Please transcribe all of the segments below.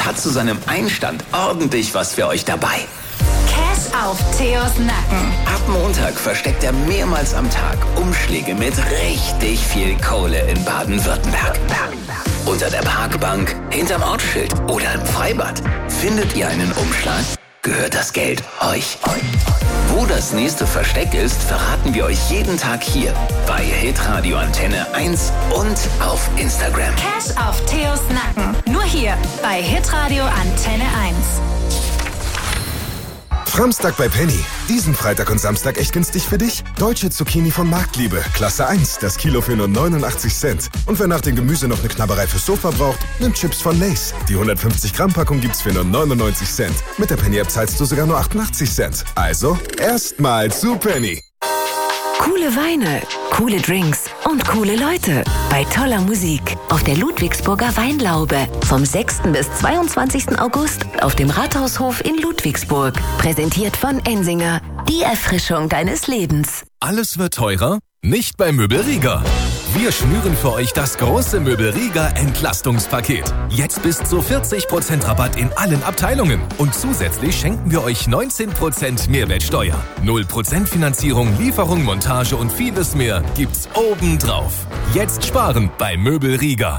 und hat zu seinem Einstand ordentlich was für euch dabei. Cash auf Theos Nacken. Ab Montag versteckt er mehrmals am Tag Umschläge mit richtig viel Kohle in Baden-Württemberg. Unter der Parkbank, hinterm Ortsschild oder im Freibad. Findet ihr einen Umschlag, gehört das Geld euch. Wo das nächste Versteck ist, verraten wir euch jeden Tag hier bei Hitradio Antenne 1 und auf Instagram. Cash auf Theos Nacken. Nur hier bei Hitradio Antenne 1. Framstag bei Penny. Diesen Freitag und Samstag echt günstig für dich? Deutsche Zucchini von Marktliebe. Klasse 1. Das Kilo für nur 89 Cent. Und wer nach dem Gemüse noch eine Knabberei fürs Sofa braucht, nimmt Chips von Lay's. Die 150 Gramm Packung gibt's für nur 99 Cent. Mit der Penny-App zahlst du sogar nur 88 Cent. Also, erstmal zu Penny. Coole Weine, coole Drinks und coole Leute bei toller Musik auf der Ludwigsburger Weinlaube vom 6. bis 22. August auf dem Rathaushof in Ludwigsburg. Präsentiert von Ensinger, die Erfrischung deines Lebens. Alles wird teurer? Nicht bei Möbel Rieger. Wir schnüren für euch das große Möbel Rieger Entlastungspaket. Jetzt bis zu 40% Rabatt in allen Abteilungen. Und zusätzlich schenken wir euch 19% Mehrwertsteuer. 0% Finanzierung, Lieferung, Montage und vieles mehr gibt's obendrauf. Jetzt sparen bei Möbel Rieger.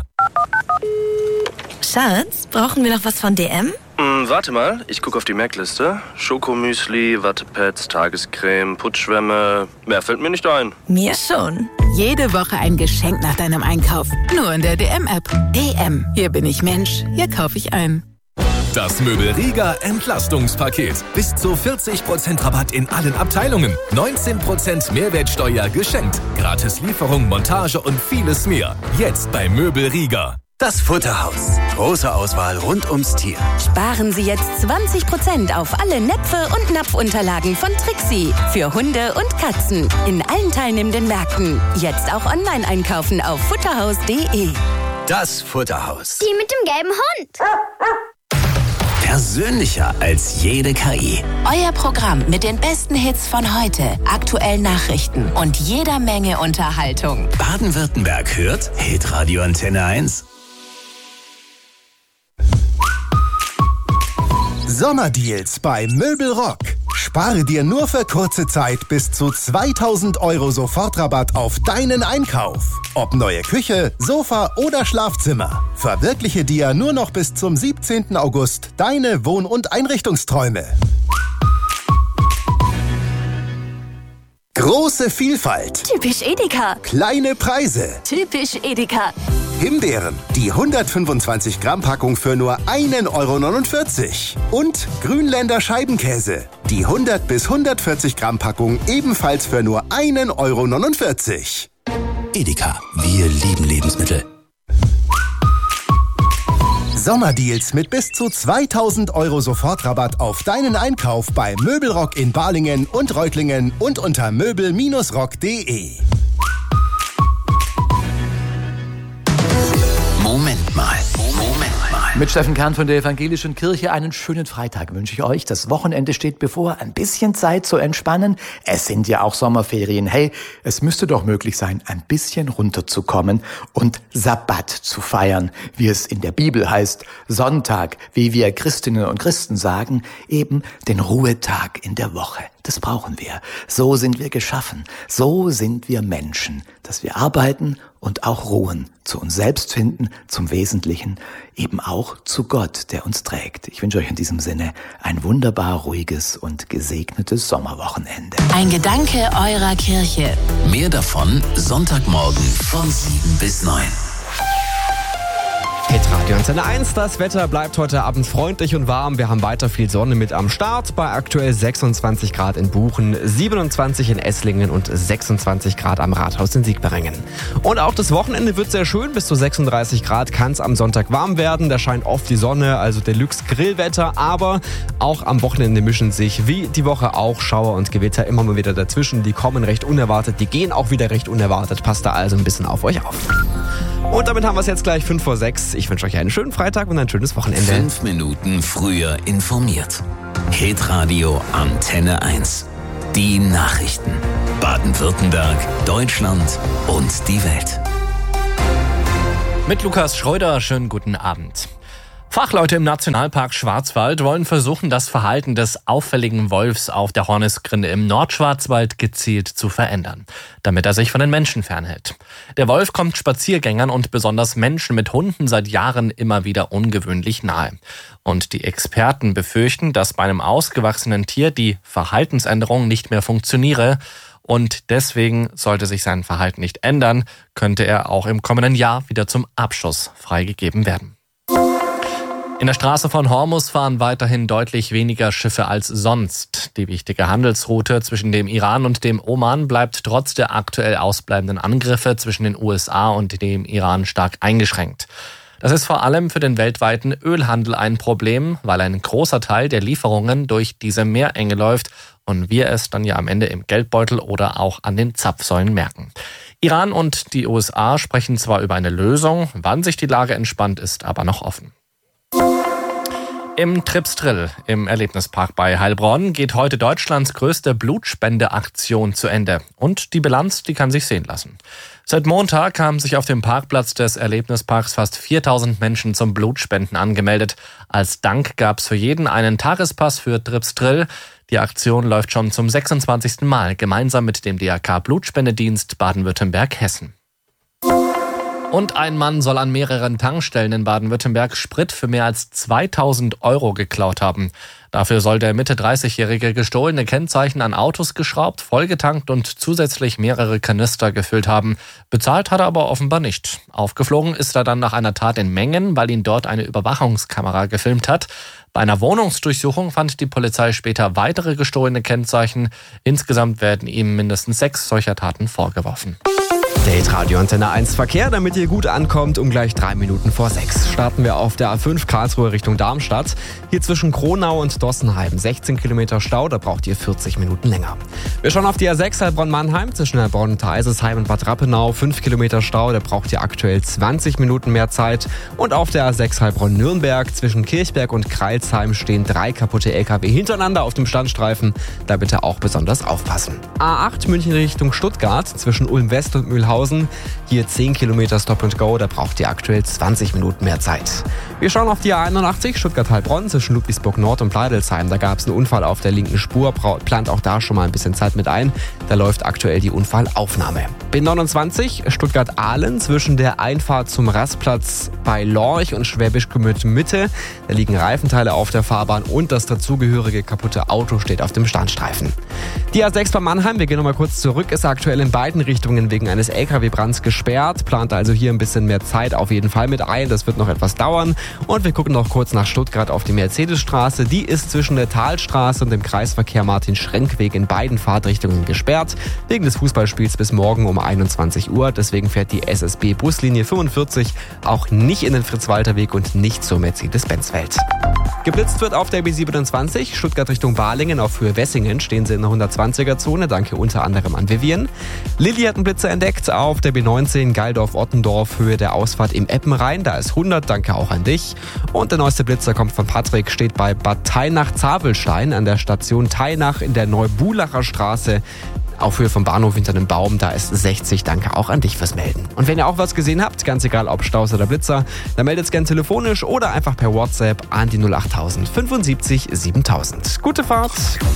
Schatz, brauchen wir noch was von DM? Warte mal, ich gucke auf die Merkliste. Schokomüsli, Wattepads, Tagescreme, Putzschwämme. Mehr fällt mir nicht ein. Mir schon. Jede Woche ein Geschenk nach deinem Einkauf. Nur in der DM-App. DM. Hier bin ich Mensch. Hier kaufe ich ein. Das Möbel Rieger Entlastungspaket. Bis zu 40% Rabatt in allen Abteilungen. 19% Mehrwertsteuer geschenkt. Gratis Lieferung, Montage und vieles mehr. Jetzt bei Möbel Rieger. Das Futterhaus. Große Auswahl rund ums Tier. Sparen Sie jetzt 20% auf alle Näpfe und Napfunterlagen von Trixie. Für Hunde und Katzen. In allen teilnehmenden Märkten. Jetzt auch online einkaufen auf futterhaus.de. Das Futterhaus. Die mit dem gelben Hund. Persönlicher als jede KI. Euer Programm mit den besten Hits von heute, aktuellen Nachrichten und jeder Menge Unterhaltung. Baden-Württemberg hört Hitradio Antenne 1. Sommerdeals bei Möbelrock. Spare dir nur für kurze Zeit bis zu 2.000 € Sofortrabatt auf deinen Einkauf. Ob neue Küche, Sofa oder Schlafzimmer. Verwirkliche dir nur noch bis zum 17. August deine Wohn- und Einrichtungsträume. Große Vielfalt. Typisch Edeka. Kleine Preise. Typisch Edeka. Himbeeren, die 125 Gramm Packung für nur 1,49 €. Und Grünländer Scheibenkäse, die 100 bis 140 Gramm Packung ebenfalls für nur 1,49 €. Edeka. Wir lieben Lebensmittel. Sommerdeals mit bis zu 2.000 € Sofortrabatt auf deinen Einkauf bei Möbelrock in Balingen und Reutlingen und unter möbel-rock.de. Moment mal. Mit Steffen Kern von der Evangelischen Kirche einen schönen Freitag wünsche ich euch. Das Wochenende steht bevor. Ein bisschen Zeit zu entspannen. Es sind ja auch Sommerferien. Hey, es müsste doch möglich sein, ein bisschen runterzukommen und Sabbat zu feiern, wie es in der Bibel heißt. Sonntag, wie wir Christinnen und Christen sagen, eben den Ruhetag in der Woche. Das brauchen wir. So sind wir geschaffen. So sind wir Menschen, dass wir arbeiten und auch ruhen, zu uns selbst finden, zum Wesentlichen, eben auch zu Gott, der uns trägt. Ich wünsche euch in diesem Sinne ein wunderbar ruhiges und gesegnetes Sommerwochenende. Ein Gedanke eurer Kirche. Mehr davon Sonntagmorgen von 7 bis 9. Hitradio Antenne 1, das Wetter bleibt heute Abend freundlich und warm. Wir haben weiter viel Sonne mit am Start bei aktuell 26 Grad in Buchen, 27 in Esslingen und 26 Grad am Rathaus in Siegberringen. Und auch das Wochenende wird sehr schön, bis zu 36 Grad kann es am Sonntag warm werden. Da scheint oft die Sonne, also Deluxe Grillwetter, aber auch am Wochenende mischen sich wie die Woche auch Schauer und Gewitter immer mal wieder dazwischen. Die kommen recht unerwartet, die gehen auch wieder recht unerwartet. Passt da also ein bisschen auf euch auf. Und damit haben wir es jetzt gleich 5:06. Ich wünsche euch einen schönen Freitag und ein schönes Wochenende. 5 Minuten früher informiert. Hitradio Antenne 1. Die Nachrichten. Baden-Württemberg, Deutschland und die Welt. Mit Lukas Schreuder, schönen guten Abend. Fachleute im Nationalpark Schwarzwald wollen versuchen, das Verhalten des auffälligen Wolfs auf der Hornisgrinde im Nordschwarzwald gezielt zu verändern, damit er sich von den Menschen fernhält. Der Wolf kommt Spaziergängern und besonders Menschen mit Hunden seit Jahren immer wieder ungewöhnlich nahe. Und die Experten befürchten, dass bei einem ausgewachsenen Tier die Verhaltensänderung nicht mehr funktioniere. Und deswegen, sollte sich sein Verhalten nicht ändern, könnte er auch im kommenden Jahr wieder zum Abschuss freigegeben werden. In der Straße von Hormuz fahren weiterhin deutlich weniger Schiffe als sonst. Die wichtige Handelsroute zwischen dem Iran und dem Oman bleibt trotz der aktuell ausbleibenden Angriffe zwischen den USA und dem Iran stark eingeschränkt. Das ist vor allem für den weltweiten Ölhandel ein Problem, weil ein großer Teil der Lieferungen durch diese Meerenge läuft und wir es dann ja am Ende im Geldbeutel oder auch an den Zapfsäulen merken. Iran und die USA sprechen zwar über eine Lösung, wann sich die Lage entspannt, ist aber noch offen. Im Tripsdrill im Erlebnispark bei Heilbronn geht heute Deutschlands größte Blutspendeaktion zu Ende. Und die Bilanz, die kann sich sehen lassen. Seit Montag haben sich auf dem Parkplatz des Erlebnisparks fast 4000 Menschen zum Blutspenden angemeldet. Als Dank gab es für jeden einen Tagespass für Tripsdrill. Die Aktion läuft schon zum 26. Mal gemeinsam mit dem DRK Blutspendedienst Baden-Württemberg-Hessen. Und ein Mann soll an mehreren Tankstellen in Baden-Württemberg Sprit für mehr als 2000 € geklaut haben. Dafür soll der Mitte-30-Jährige gestohlene Kennzeichen an Autos geschraubt, vollgetankt und zusätzlich mehrere Kanister gefüllt haben. Bezahlt hat er aber offenbar nicht. Aufgeflogen ist er dann nach einer Tat in Mengen, weil ihn dort eine Überwachungskamera gefilmt hat. Bei einer Wohnungsdurchsuchung fand die Polizei später weitere gestohlene Kennzeichen. Insgesamt werden ihm mindestens 6 solcher Taten vorgeworfen. Date Radio Antenne 1 Verkehr, damit ihr gut ankommt, um gleich 3 Minuten vor 6. Starten wir auf der A5 Karlsruhe Richtung Darmstadt. Hier zwischen Kronau und Dossenheim 16 Kilometer Stau, da braucht ihr 40 Minuten länger. Wir schauen auf die A6 Heilbronn-Mannheim zwischen Heilbronn und Eisesheim und Bad Rappenau 5 Kilometer Stau, da braucht ihr aktuell 20 Minuten mehr Zeit. Und auf der A6 Heilbronn-Nürnberg zwischen Kirchberg und Kreilsheim stehen 3 kaputte LKW hintereinander auf dem Standstreifen, da bitte auch besonders aufpassen. A8 München Richtung Stuttgart zwischen Ulm-West und Mühlhausen. Hier 10 Kilometer Stop and Go, da braucht ihr aktuell 20 Minuten mehr Zeit. Wir schauen auf die A81 Stuttgart-Heilbronn zwischen Ludwigsburg-Nord und Pleidelsheim. Da gab es einen Unfall auf der linken Spur, plant auch da schon mal ein bisschen Zeit mit ein. Da läuft aktuell die Unfallaufnahme. B29 Stuttgart-Ahlen zwischen der Einfahrt zum Rastplatz bei Lorch und Schwäbisch Gmünd Mitte. Da liegen Reifenteile auf der Fahrbahn und das dazugehörige kaputte Auto steht auf dem Standstreifen. Die A6 bei Mannheim, wir gehen nochmal kurz zurück, ist aktuell in beiden Richtungen wegen eines LKW-Brands gesperrt. Plant also hier ein bisschen mehr Zeit auf jeden Fall mit ein. Das wird noch etwas dauern. Und wir gucken noch kurz nach Stuttgart auf die Mercedesstraße. Die ist zwischen der Talstraße und dem Kreisverkehr Martin-Schrenk-Weg in beiden Fahrtrichtungen gesperrt. Wegen des Fußballspiels bis morgen um 21 Uhr. Deswegen fährt die SSB-Buslinie 45 auch nicht in den Fritz-Walter-Weg und nicht zur Mercedes-Benz-Welt. Geblitzt wird auf der B27 Stuttgart Richtung Balingen auf Höhe Wessingen. Stehen sie in der 120er-Zone. Danke unter anderem an Vivian. Lilly hat einen Blitzer entdeckt auf der B19 Geildorf-Ottendorf Höhe der Ausfahrt im Eppenrhein. Da ist 100. Danke auch an dich. Und der neueste Blitzer kommt von Patrick, steht bei Bad Tainach-Zavelstein an der Station Tainach in der Neubulacher Straße. Auf Höhe vom Bahnhof hinter dem Baum, da ist 60. Danke auch an dich fürs Melden. Und wenn ihr auch was gesehen habt, ganz egal ob Staus oder Blitzer, dann meldet es gerne telefonisch oder einfach per WhatsApp an die 08000 75 7000. Gute Fahrt!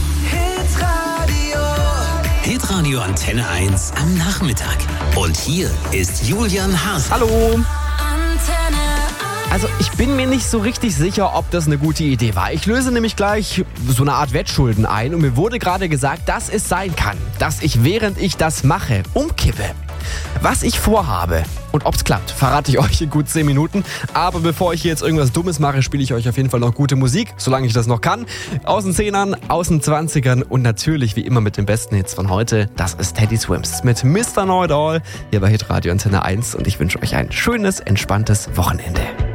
Hitradio Antenne 1 am Nachmittag. Und hier ist Julian Haas. Hallo! Also ich bin mir nicht so richtig sicher, ob das eine gute Idee war. Ich löse nämlich gleich so eine Art Wettschulden ein und mir wurde gerade gesagt, dass es sein kann, dass ich während ich das mache, umkippe. Was ich vorhabe und ob es klappt, verrate ich euch in gut 10 Minuten. Aber bevor ich hier jetzt irgendwas Dummes mache, spiele ich euch auf jeden Fall noch gute Musik, solange ich das noch kann. Aus den 10ern, aus den 20ern und natürlich wie immer mit den besten Hits von heute. Das ist Teddy Swims mit Mr. Know It All hier bei Hitradio Antenne 1 und ich wünsche euch ein schönes, entspanntes Wochenende.